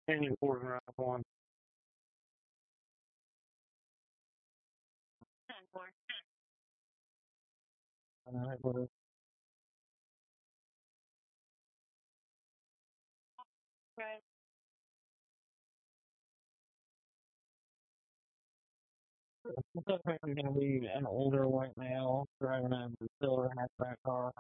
Any quarter round one. It was definitely going to be an older white male driving a silver hatchback car.